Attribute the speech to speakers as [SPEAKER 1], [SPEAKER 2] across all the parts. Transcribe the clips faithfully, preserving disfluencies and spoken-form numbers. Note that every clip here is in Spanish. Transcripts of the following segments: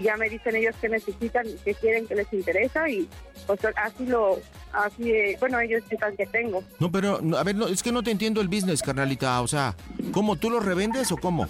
[SPEAKER 1] Ya me dicen ellos que necesitan, que quieren, que les interesa y pues así lo, así, eh, bueno, ellos piensan que tengo.
[SPEAKER 2] No, pero, a ver, no, es que no te entiendo el business, carnalita, o sea, ¿cómo, tú lo revendes o cómo?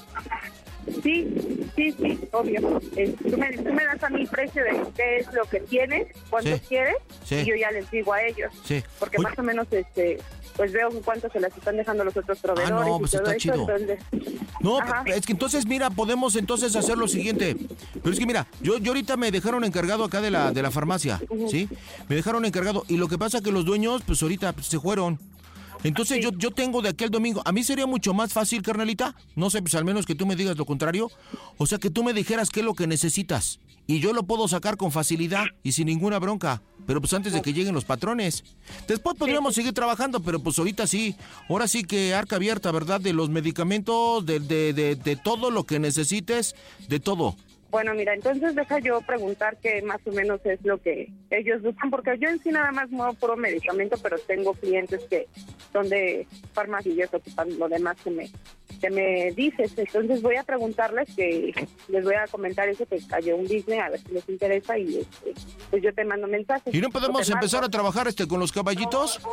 [SPEAKER 1] Sí, sí, sí, obvio. Eh, tú, me, tú me das a mi precio de qué es lo que tienes, cuánto
[SPEAKER 2] sí.
[SPEAKER 1] quieres,
[SPEAKER 2] sí.
[SPEAKER 1] y yo ya les digo a ellos.
[SPEAKER 2] Sí.
[SPEAKER 1] Porque
[SPEAKER 2] Oye.
[SPEAKER 1] más o menos, este... pues veo cuánto se las están dejando los otros proveedores.
[SPEAKER 2] Ah, no, pues
[SPEAKER 1] y todo
[SPEAKER 2] está
[SPEAKER 1] eso,
[SPEAKER 2] chido.
[SPEAKER 1] entonces...
[SPEAKER 2] No,
[SPEAKER 1] Ajá.
[SPEAKER 2] es que entonces, mira, podemos entonces hacer lo siguiente. Pero es que mira, yo, yo ahorita me dejaron encargado acá de la, de la farmacia, uh-huh. ¿sí? Me dejaron encargado. Y lo que pasa que los dueños, pues ahorita pues, se fueron. Entonces sí. yo, yo tengo de aquel domingo. A mí sería mucho más fácil, carnalita. No sé, pues al menos que tú me digas lo contrario. O sea, que tú me dijeras qué es lo que necesitas. Y yo lo puedo sacar con facilidad y sin ninguna bronca. Pero pues antes de que lleguen los patrones. Después podríamos sí. seguir trabajando, pero pues ahorita sí. Ahora sí que arca abierta, ¿verdad? De los medicamentos, de, de, de, de todo lo que necesites, de todo.
[SPEAKER 1] Bueno, mira, entonces deja yo preguntar qué más o menos es lo que ellos buscan, porque yo en sí nada más muevo puro medicamento, pero tengo clientes que son de farmacia y ellos ocupan lo demás que me, que me dices. Entonces voy a preguntarles, que les voy a comentar eso, que cayó un business, a ver si les interesa y este, pues yo te mando mensajes.
[SPEAKER 2] ¿Y no podemos empezar a trabajar este con los caballitos?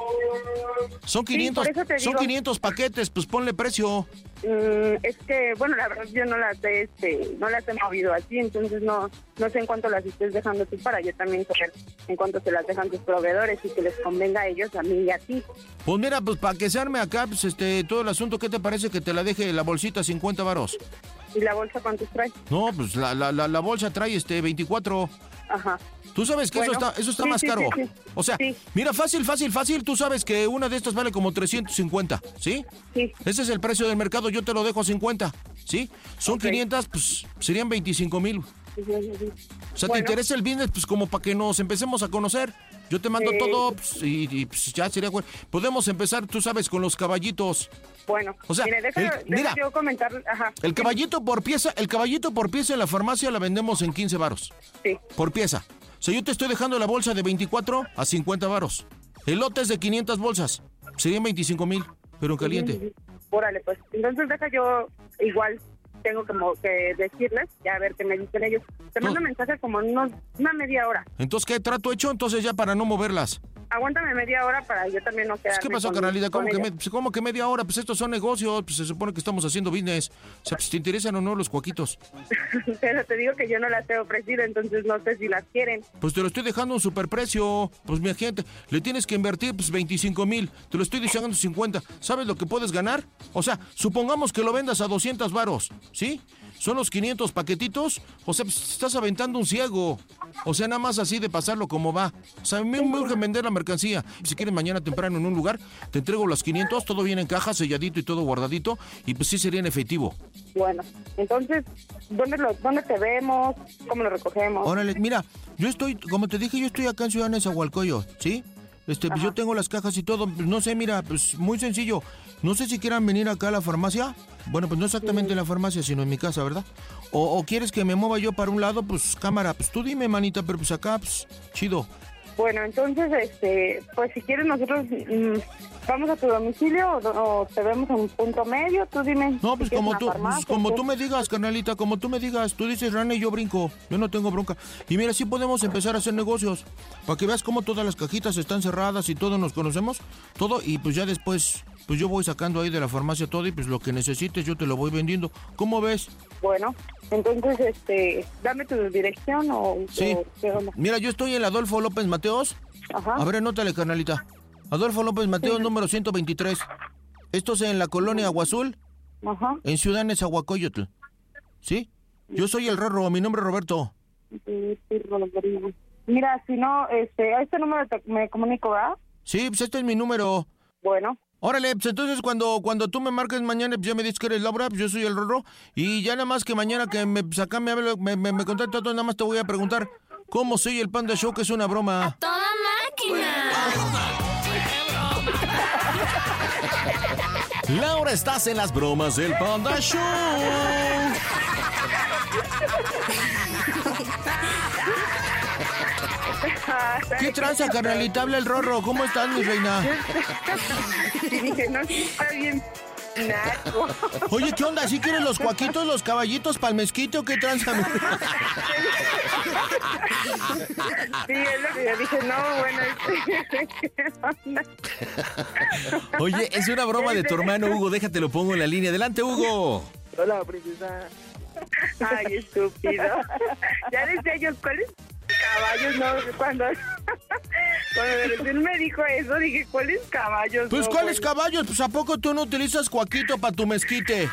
[SPEAKER 2] Son quinientos, sí, son quinientos paquetes, pues ponle precio.
[SPEAKER 1] Mm, es que, bueno, la verdad yo no las he, este, no las he movido así, entonces no no sé en cuánto las estés dejando tú para yo también saber en cuánto se las dejan tus proveedores y que les convenga a ellos, a mí y a ti.
[SPEAKER 2] Pues mira, pues para que se arme acá, pues este, todo el asunto, ¿qué te parece que te la deje la bolsita cincuenta varos?
[SPEAKER 1] ¿Y la bolsa cuántos trae?
[SPEAKER 2] No, pues la, la, la, la bolsa trae este veinticuatro.
[SPEAKER 1] Ajá.
[SPEAKER 2] Tú sabes que bueno, eso está, eso está
[SPEAKER 1] sí,
[SPEAKER 2] más
[SPEAKER 1] sí,
[SPEAKER 2] caro.
[SPEAKER 1] Sí, sí.
[SPEAKER 2] O sea, sí. mira, fácil, fácil, fácil. Tú sabes que una de estas vale como trescientos cincuenta, ¿sí?
[SPEAKER 1] Sí.
[SPEAKER 2] Ese es el precio del mercado, yo te lo dejo a cincuenta, ¿sí? Son okay. quinientas, pues serían veinticinco mil.
[SPEAKER 1] Sí, sí, sí.
[SPEAKER 2] O sea,
[SPEAKER 1] bueno.
[SPEAKER 2] ¿te interesa el business? Pues como para que nos empecemos a conocer. Yo te mando eh... todo pues, y, y pues, ya sería bueno. Podemos empezar, tú sabes, con los caballitos.
[SPEAKER 1] Bueno,
[SPEAKER 2] o sea,
[SPEAKER 1] mire, deja,
[SPEAKER 2] el,
[SPEAKER 1] deja
[SPEAKER 2] mira,
[SPEAKER 1] yo comentar, ajá.
[SPEAKER 2] El caballito por pieza, el caballito por pieza en la farmacia la vendemos en quince varos.
[SPEAKER 1] Sí.
[SPEAKER 2] Por pieza. O sea, yo te estoy dejando la bolsa de veinticuatro a cincuenta varos. El lote es de quinientas bolsas. Serían veinticinco mil, pero en caliente.
[SPEAKER 1] Sí, sí, sí. Órale, pues. Entonces deja yo igual. Tengo como que decirles, ya a ver qué me dicen ellos. Te mando no. mensaje como en unos, una media hora.
[SPEAKER 2] Entonces, ¿qué trato hecho? Entonces ya para no moverlas.
[SPEAKER 1] Aguántame media hora para yo también no quedarme.
[SPEAKER 2] ¿Qué pasó, carnalita? ¿Cómo, que me, ¿Cómo que media hora? Pues estos son negocios, pues se supone que estamos haciendo business. O sea, pues te interesan o no los cuaquitos.
[SPEAKER 1] Pero te digo que yo no las he ofrecido, entonces no sé si las quieren.
[SPEAKER 2] Pues te lo estoy dejando un superprecio. Pues mi gente, le tienes que invertir pues veinticinco mil. Te lo estoy dejando cincuenta. ¿Sabes lo que puedes ganar? O sea, supongamos que lo vendas a doscientos varos, ¿sí? Son los quinientos paquetitos, o sea, pues estás aventando un ciego. O sea, nada más así de pasarlo como va. O sea, a mí me urge vender la mercancía. Si quieres mañana temprano en un lugar, te entrego los quinientos, todo viene en caja, selladito y todo guardadito, y pues sí sería en efectivo.
[SPEAKER 1] Bueno, entonces, ¿dónde, lo, dónde te vemos? ¿Cómo lo recogemos?
[SPEAKER 2] Órale, mira, yo estoy, como te dije, yo estoy acá en Ciudad Nezahualcóyotl, ¿sí? Este, pues yo tengo las cajas y todo, no sé, mira, pues muy sencillo. No sé si quieran venir acá a la farmacia. Bueno, pues no exactamente sí. en la farmacia, sino en mi casa, ¿verdad? O, o quieres que me mueva yo para un lado, pues cámara, pues tú dime, manita, pero pues acá, pues, chido.
[SPEAKER 1] Bueno, entonces, este, pues si quieres nosotros mmm, vamos a tu domicilio o, o te vemos en un punto medio, tú dime.
[SPEAKER 2] No, pues
[SPEAKER 1] si
[SPEAKER 2] como tú,
[SPEAKER 1] farmacia,
[SPEAKER 2] pues, como
[SPEAKER 1] ¿qué?
[SPEAKER 2] tú me digas, carnalita, como tú me digas, tú dices rana y yo brinco, yo no tengo bronca. Y mira, sí podemos empezar a hacer negocios, para que veas cómo todas las cajitas están cerradas y todos nos conocemos, todo, y pues ya después, pues yo voy sacando ahí de la farmacia todo y pues lo que necesites yo te lo voy vendiendo. ¿Cómo ves?
[SPEAKER 1] Bueno, entonces, este, dame tu dirección o...
[SPEAKER 2] Sí,
[SPEAKER 1] o, ¿qué onda?
[SPEAKER 2] Mira, yo estoy en Adolfo López Mateos.
[SPEAKER 1] Ajá.
[SPEAKER 2] A ver, anótale, carnalita. Adolfo López Mateos, sí. número ciento veintitrés. Esto es en la colonia Agua Azul.
[SPEAKER 1] Ajá.
[SPEAKER 2] En Ciudad Nezahualcóyotl. ¿Sí? Yo soy el Rorro, mi nombre es Roberto.
[SPEAKER 1] Sí, sí, Rodrigo. Mira, si no, este, a este número te, me comunico, ¿verdad?
[SPEAKER 2] Sí, pues este es mi número.
[SPEAKER 1] Bueno.
[SPEAKER 2] Órale, pues entonces cuando cuando tú me marques mañana, pues ya me dices que eres Laura, pues yo soy el Rorro. Y ya nada más que mañana que me pues acá me, me, me, me contacta todo, nada más te voy a preguntar cómo soy el Panda Show, que es una broma.
[SPEAKER 3] ¡A toda máquina!
[SPEAKER 2] Laura, estás en las bromas del Panda Show. ¿Qué tranza, carnalita? Habla el Rorro. ¿Cómo estás, mi reina?
[SPEAKER 1] Y dije, no, está bien. naco.
[SPEAKER 2] Oye, ¿qué onda? ¿Sí quieren los cuaquitos, los caballitos pa'l mezquite o qué tranza?
[SPEAKER 1] Sí, es lo que yo dije, no, bueno, ¿qué onda?
[SPEAKER 2] Oye, es una broma de tu hermano Hugo, déjate lo pongo en la línea. Adelante, Hugo.
[SPEAKER 4] Hola, princesa.
[SPEAKER 1] Ay, estúpido. Ya decía yo, ¿cuáles caballos? No, cuando, cuando recién me dijo eso, dije, ¿cuáles caballos?
[SPEAKER 2] Pues,
[SPEAKER 1] no,
[SPEAKER 2] ¿cuáles
[SPEAKER 1] bueno.
[SPEAKER 2] caballos? Pues, ¿a poco tú no utilizas cuaquito para tu mezquite?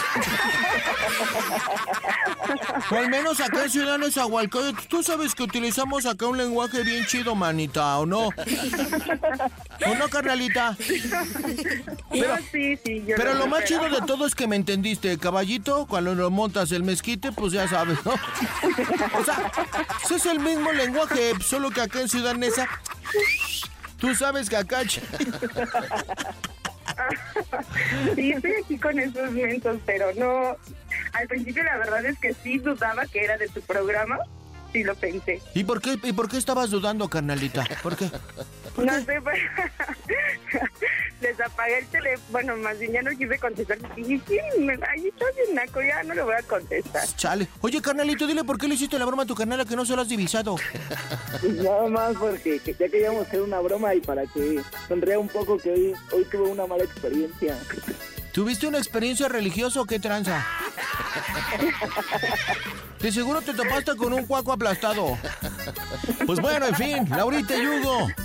[SPEAKER 2] O al menos acá en Ciudad Nezahualcóyotl, tú sabes que utilizamos acá un lenguaje bien chido, manita, ¿o no? ¿O no, carnalita? Pero,
[SPEAKER 1] No, sí, sí, yo
[SPEAKER 2] pero
[SPEAKER 1] no
[SPEAKER 2] lo
[SPEAKER 1] sé,
[SPEAKER 2] más
[SPEAKER 1] pero-
[SPEAKER 2] chido de todo es que me entendiste, caballito, cuando lo montas el mezquite, pues ya sabes, ¿no? O sea, ese es el mismo lenguaje, solo que acá en Ciudad Neza, tú sabes que acá...
[SPEAKER 1] Sí, estoy aquí con esos mentos, pero no... Al principio la verdad es que sí dudaba que era de tu programa, sí lo pensé.
[SPEAKER 2] ¿Y por qué, y por qué estabas dudando, carnalita? ¿Por qué? ¿Por
[SPEAKER 1] No
[SPEAKER 2] qué?
[SPEAKER 1] sé, pero... Les apagué el teléfono, bueno, más bien ya no quise contestar. Dije, sí, me... Ay, está bien naco, ya no le voy a contestar.
[SPEAKER 2] Chale. Oye, carnalito, dile por qué le hiciste la broma a tu carnala que no se lo has divisado.
[SPEAKER 4] Pues nada más porque que ya queríamos hacer una broma y para que sonría un poco que hoy, hoy tuve una mala experiencia.
[SPEAKER 2] ¿Tuviste una experiencia religiosa o qué tranza? De seguro te topaste con un cuaco aplastado. Pues bueno, en fin, Laurita y Hugo,